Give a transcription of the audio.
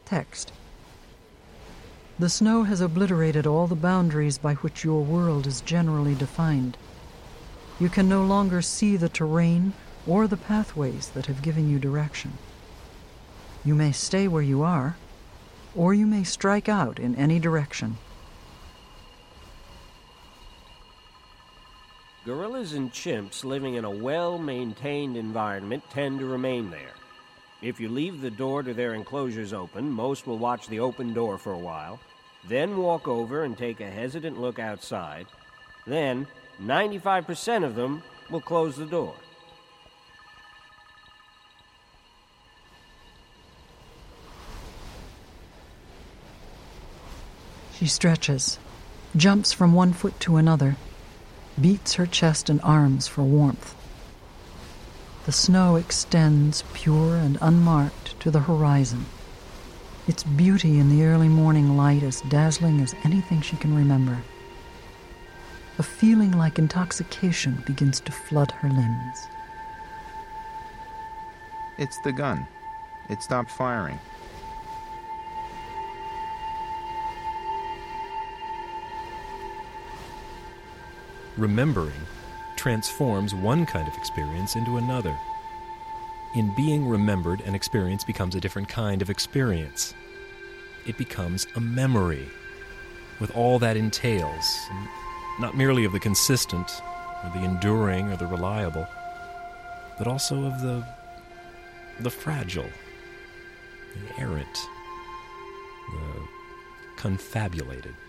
text. The snow has obliterated all the boundaries by which your world is generally defined. You can no longer see the terrain or the pathways that have given you direction. You may stay where you are, or you may strike out in any direction. Gorillas and chimps living in a well-maintained environment tend to remain there. If you leave the door to their enclosures open, most will watch the open door for a while, then walk over and take a hesitant look outside. Then, 95% of them will close the door. She stretches, jumps from one foot to another, beats her chest and arms for warmth. The snow extends pure and unmarked to the horizon. Its beauty in the early morning light as dazzling as anything she can remember. A feeling like intoxication begins to flood her limbs. It's the gun. It stopped firing. Remembering transforms one kind of experience into another. In being remembered, an experience becomes a different kind of experience. It becomes a memory, with all that entails, not merely of the consistent, or the enduring, or the reliable, but also of the fragile, the errant, the confabulated.